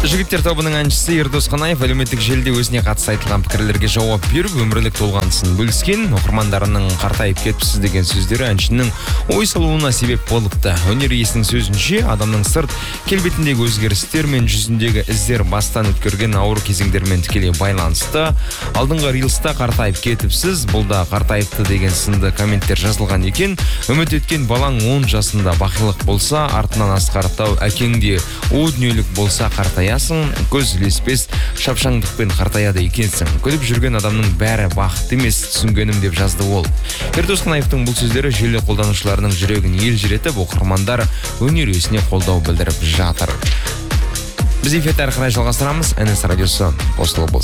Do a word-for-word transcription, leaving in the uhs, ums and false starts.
Жігіттер тобының әншісі Ердос Қанаев әлеуметтік желіде өзіне қатысты айтылған пікірлерге жауап беріп, өмірлік толғанысын бөліскен. Оқырмандарының қартайып кетіпсіз деген сөздері әншінің ой салуына себеп болыпты. Өнер иесінің сөзінше, адамның сырт келбетіндегі өзгерістер мен жүзіндегі іздер бастан өткерген ауыр кезеңдермен тікелей байланысты. Алдыңғы рилста қартайып кетіпсіз, бұл да қартайыпты деген сынды комменттер жазылған екен. Үміт еткен балаң он жасында бақилық болса, артынан асқарттау, әкеңде о дүниелік болса қартая көз ілеспес шапшаңдықпен қартаяды екенсің. Күліп жүрген адамның бәрі бақыт емес, түсінгенім деп жазды ол. Ердос Қанаевтың бұл сөздері желі қолданушыларының жүрегін елжіретіп, оқырмандар өнер иесіне қолдау білдіріп жатыр. Біз эфирді әрі қарай жалғастырамыз. эн эс радиосы қосылып болсын.